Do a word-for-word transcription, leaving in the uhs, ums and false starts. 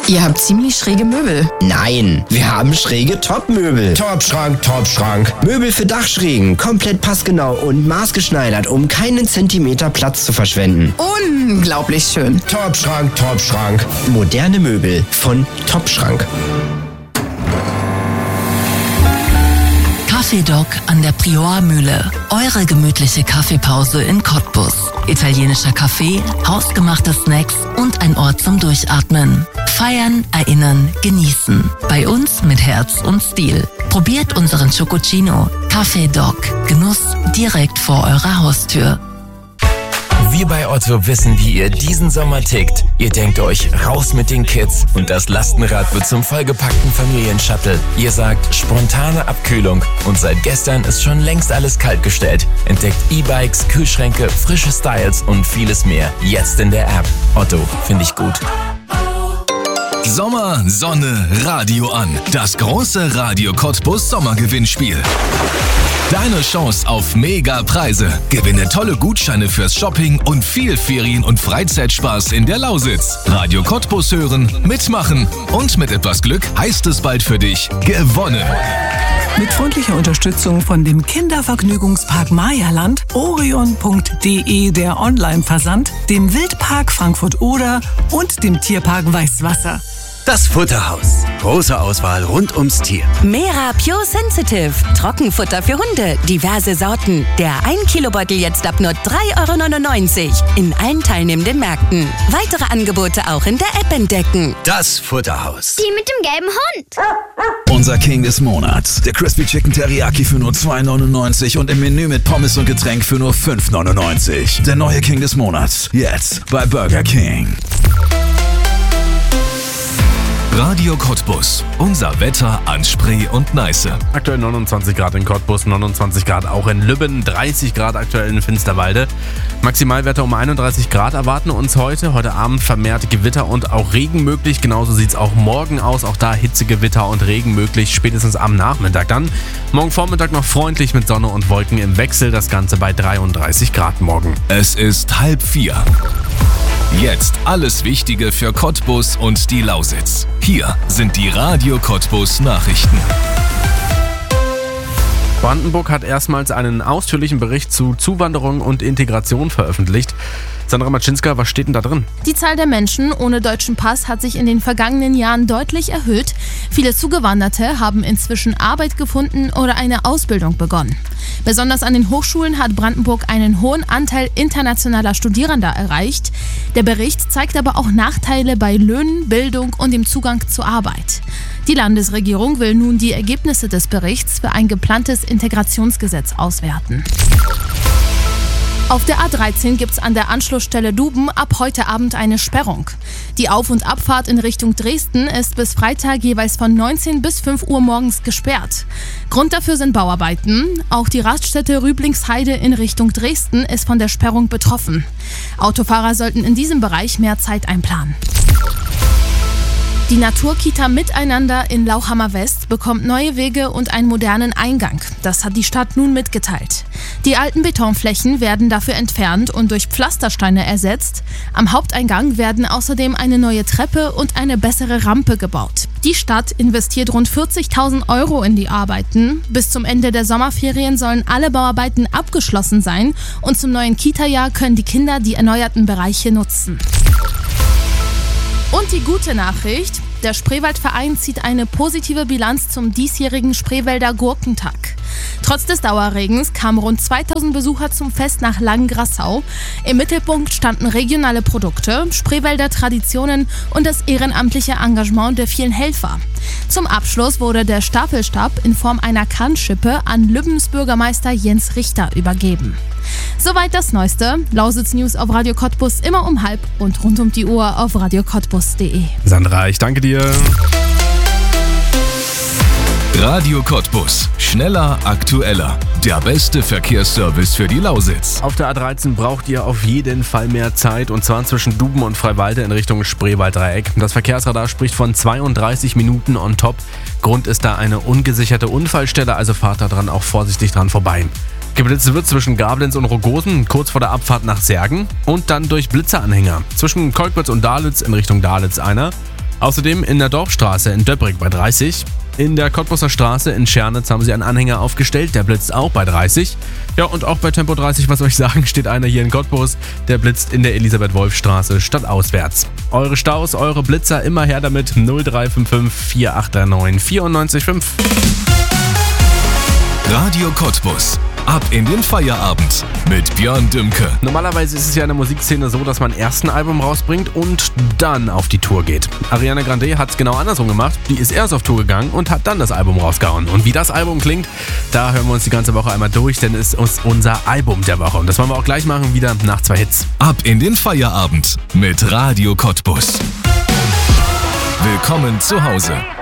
Ihr habt ziemlich schräge Möbel. Nein, wir haben schräge Top-Möbel. Top-Schrank, Top-Schrank. Möbel für Dachschrägen, komplett passgenau und maßgeschneidert, um keinen Zentimeter Platz zu verschwenden. Unglaublich schön. Top-Schrank, Top-Schrank. Moderne Möbel von Top-Schrank. Kaffeedoc an der Prior-Mühle. Eure gemütliche Kaffeepause in Cottbus. Italienischer Kaffee, hausgemachte Snacks und ein Ort zum Durchatmen. Feiern, erinnern, genießen. Bei uns mit Herz und Stil. Probiert unseren Chococino. Kaffeedoc. Genuss direkt vor eurer Haustür. Wir bei Otto wissen, wie ihr diesen Sommer tickt. Ihr denkt euch, raus mit den Kids und das Lastenrad wird zum vollgepackten Familienshuttle. Ihr sagt, spontane Abkühlung und seit gestern ist schon längst alles kaltgestellt. Entdeckt E-Bikes, Kühlschränke, frische Styles und vieles mehr. Jetzt in der App. Otto, finde ich gut. Sommer, Sonne, Radio an. Das große Radio Cottbus Sommergewinnspiel. Deine Chance auf Mega-Preise. Gewinne tolle Gutscheine fürs Shopping und viel Ferien- und Freizeitspaß in der Lausitz. Radio Cottbus hören, mitmachen und mit etwas Glück heißt es bald für dich gewonnen. Mit freundlicher Unterstützung von dem Kindervergnügungspark Mayaland, orion punkt de der Online-Versand, dem Wildpark Frankfurt-Oder und dem Tierpark Weißwasser. Das Futterhaus. Große Auswahl rund ums Tier. Mera Pure Sensitive. Trockenfutter für Hunde. Diverse Sorten. Der ein Kilo Beutel jetzt ab nur drei Euro neunundneunzig. In allen teilnehmenden Märkten. Weitere Angebote auch in der App entdecken. Das Futterhaus. Die mit dem gelben Hund. Unser King des Monats. Der Crispy Chicken Teriyaki für nur zwei neunundneunzig und im Menü mit Pommes und Getränk für nur fünf neunundneunzig. Der neue King des Monats. Jetzt bei Burger King. Radio Cottbus. Unser Wetter an Spree und Neiße. Aktuell neunundzwanzig Grad in Cottbus, neunundzwanzig Grad auch in Lübben, dreißig Grad aktuell in Finsterwalde. Maximalwerte um einunddreißig Grad erwarten uns heute. Heute Abend vermehrt Gewitter und auch Regen möglich. Genauso sieht es auch morgen aus. Auch da Hitzegewitter und Regen möglich, spätestens am Nachmittag dann. Morgen Vormittag noch freundlich mit Sonne und Wolken im Wechsel. Das Ganze bei dreiunddreißig Grad morgen. Es ist halb vier. Jetzt alles Wichtige für Cottbus und die Lausitz. Hier sind die Radio Cottbus Nachrichten. Brandenburg hat erstmals einen ausführlichen Bericht zu Zuwanderung und Integration veröffentlicht. Sandra Matschinska, was steht denn da drin? Die Zahl der Menschen ohne deutschen Pass hat sich in den vergangenen Jahren deutlich erhöht. Viele Zugewanderte haben inzwischen Arbeit gefunden oder eine Ausbildung begonnen. Besonders an den Hochschulen hat Brandenburg einen hohen Anteil internationaler Studierender erreicht. Der Bericht zeigt aber auch Nachteile bei Löhnen, Bildung und dem Zugang zur Arbeit. Die Landesregierung will nun die Ergebnisse des Berichts für ein geplantes Integrationsgesetz auswerten. Auf der A dreizehn gibt es an der Anschlussstelle Duben ab heute Abend eine Sperrung. Die Auf- und Abfahrt in Richtung Dresden ist bis Freitag jeweils von neunzehn bis fünf Uhr morgens gesperrt. Grund dafür sind Bauarbeiten. Auch die Raststätte Rüblingsheide in Richtung Dresden ist von der Sperrung betroffen. Autofahrer sollten in diesem Bereich mehr Zeit einplanen. Die Naturkita Miteinander in Lauchhammer West bekommt neue Wege und einen modernen Eingang. Das hat die Stadt nun mitgeteilt. Die alten Betonflächen werden dafür entfernt und durch Pflastersteine ersetzt. Am Haupteingang werden außerdem eine neue Treppe und eine bessere Rampe gebaut. Die Stadt investiert rund vierzigtausend Euro in die Arbeiten. Bis zum Ende der Sommerferien sollen alle Bauarbeiten abgeschlossen sein und zum neuen Kita-Jahr können die Kinder die erneuerten Bereiche nutzen. Und die gute Nachricht, der Spreewaldverein zieht eine positive Bilanz zum diesjährigen Spreewälder Gurkentag. Trotz des Dauerregens kamen rund zweitausend Besucher zum Fest nach Langengrassau. Im Mittelpunkt standen regionale Produkte, Spreewälder Traditionen und das ehrenamtliche Engagement der vielen Helfer. Zum Abschluss wurde der Stafelstab in Form einer Kannschippe an Lübbens Bürgermeister Jens Richter übergeben. Soweit das Neueste. Lausitz News auf Radio Cottbus immer um halb und rund um die Uhr auf radio cottbus punkt de. Sandra, ich danke dir. Radio Cottbus. Schneller, aktueller. Der beste Verkehrsservice für die Lausitz. Auf der A dreizehn braucht ihr auf jeden Fall mehr Zeit und zwar zwischen Duben und Freiwalde in Richtung Spreewalddreieck. Das Verkehrsradar spricht von zweiunddreißig Minuten on top. Grund ist da eine ungesicherte Unfallstelle, also fahrt da dran auch vorsichtig dran vorbei. Geblitzt wird zwischen Gablenz und Rogosen, kurz vor der Abfahrt nach Särgen und dann durch Blitzeranhänger. Zwischen Kolkwitz und Dalitz in Richtung Dalitz einer Außerdem in der Dorfstraße in Döbrig bei dreißig. In der Cottbuser Straße in Schernitz haben sie einen Anhänger aufgestellt, der blitzt auch bei dreißig. Ja, und auch bei Tempo dreißig, was soll ich sagen, steht einer hier in Cottbus, der blitzt in der Elisabeth-Wolf-Straße stadtauswärts. Eure Staus, eure Blitzer, immer her damit. null drei fünf fünf vier acht neun vier neun fünf. Radio Cottbus. Ab in den Feierabend mit Björn Dümke. Normalerweise ist es ja in der Musikszene so, dass man erst ein Album rausbringt und dann auf die Tour geht. Ariana Grande hat es genau andersrum gemacht. Die ist erst auf Tour gegangen und hat dann das Album rausgehauen. Und wie das Album klingt, da hören wir uns die ganze Woche einmal durch, denn es ist unser Album der Woche. Und das wollen wir auch gleich machen, wieder nach zwei Hits. Ab in den Feierabend mit Radio Cottbus. Willkommen zu Hause.